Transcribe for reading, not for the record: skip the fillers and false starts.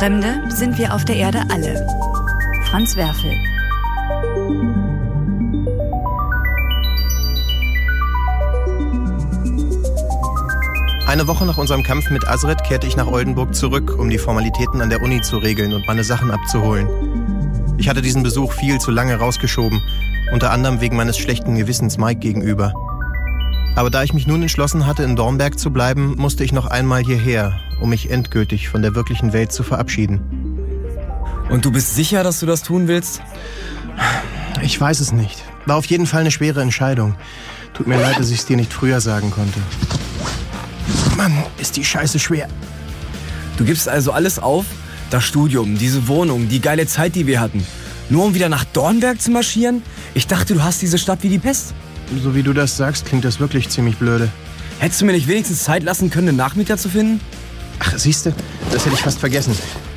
Fremde sind wir auf der Erde alle. Franz Werfel. Eine Woche nach unserem Kampf mit Azred kehrte ich nach Oldenburg zurück, um die Formalitäten an der Uni zu regeln und meine Sachen abzuholen. Ich hatte diesen Besuch viel zu lange rausgeschoben, unter anderem wegen meines schlechten Gewissens Mike gegenüber. Aber da ich mich nun entschlossen hatte, in Dornberg zu bleiben, musste ich noch einmal hierher, um mich endgültig von der wirklichen Welt zu verabschieden. Und du bist sicher, dass du das tun willst? Ich weiß es nicht. War auf jeden Fall eine schwere Entscheidung. Tut mir leid, dass ich es dir nicht früher sagen konnte. Mann, ist die Scheiße schwer. Du gibst also alles auf? Das Studium, diese Wohnung, die geile Zeit, die wir hatten. Nur um wieder nach Dornberg zu marschieren? Ich dachte, du hast diese Stadt wie die Pest. So wie du das sagst, klingt das wirklich ziemlich blöde. Hättest du mir nicht wenigstens Zeit lassen können, einen Nachmieter zu finden? Ach, siehste, das hätte ich fast vergessen.